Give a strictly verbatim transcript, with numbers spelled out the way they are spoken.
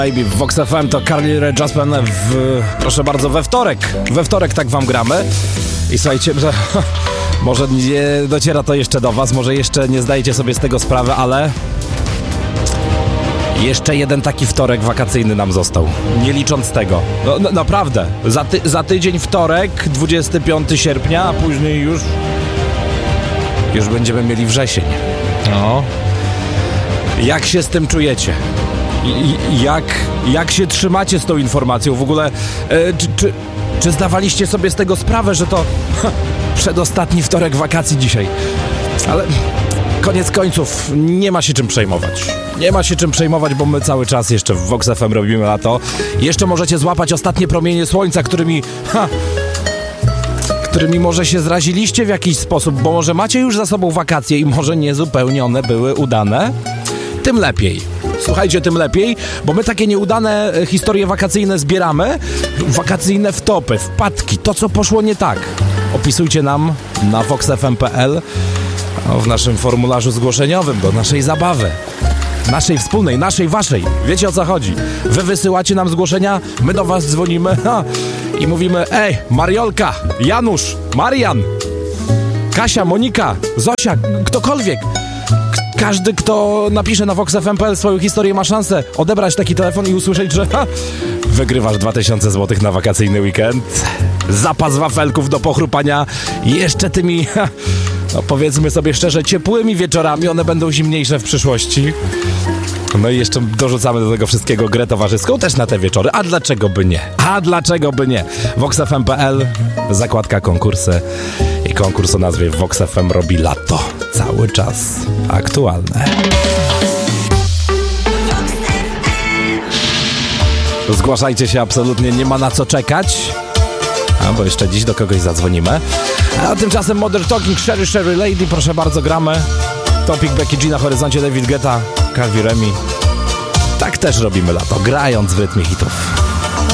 Baby w Vox F M to Carly Rae Jepsen w, proszę bardzo, we wtorek. We wtorek tak wam gramy. I słuchajcie, że może nie dociera to jeszcze do was, może jeszcze nie zdajecie sobie z tego sprawy, ale jeszcze jeden taki wtorek wakacyjny nam został. Nie licząc tego. No, no, naprawdę. Za, ty, za tydzień wtorek, dwudziestego piątego sierpnia, a później już już będziemy mieli wrzesień. No. Jak się z tym czujecie? I, jak, jak się trzymacie z tą informacją? W ogóle e, czy, czy, czy zdawaliście sobie z tego sprawę, że to ha, przedostatni wtorek wakacji dzisiaj? Ale koniec końców nie ma się czym przejmować. Nie ma się czym przejmować, bo my cały czas jeszcze w Vox F M robimy lato. Jeszcze możecie złapać ostatnie promienie słońca, którymi ha, którymi może się zraziliście w jakiś sposób, bo może macie już za sobą wakacje i może niezupełnie one były udane. Tym lepiej. Słuchajcie, tym lepiej, bo my takie nieudane historie wakacyjne zbieramy. Wakacyjne wtopy, wpadki, to co poszło nie tak. Opisujcie nam na vox f m kropka p l w naszym formularzu zgłoszeniowym do naszej zabawy. Naszej wspólnej, naszej, waszej. Wiecie o co chodzi. Wy wysyłacie nam zgłoszenia, my do was dzwonimy ha, i mówimy: ej, Mariolka, Janusz, Marian, Kasia, Monika, Zosia, ktokolwiek. Każdy, kto napisze na vox f m kropka p l swoją historię, ma szansę odebrać taki telefon i usłyszeć, że ha, wygrywasz dwa tysiące złotych na wakacyjny weekend, zapas wafelków do pochrupania i jeszcze tymi, ha, no powiedzmy sobie szczerze, ciepłymi wieczorami, one będą zimniejsze w przyszłości. No i jeszcze dorzucamy do tego wszystkiego grę towarzyską też na te wieczory. A dlaczego by nie? A dlaczego by nie? vox f m kropka p l, zakładka konkursy i konkurs o nazwie Vox F M robi lato. Cały czas aktualne. Zgłaszajcie się, absolutnie nie ma na co czekać. A bo jeszcze dziś do kogoś zadzwonimy. A tymczasem Modern Talking, Sherry Sherry Lady, proszę bardzo, gramy. Topic Becky G na horyzoncie, David Guetta, Calvi Remi. Tak też robimy lato, grając w rytmie hitów.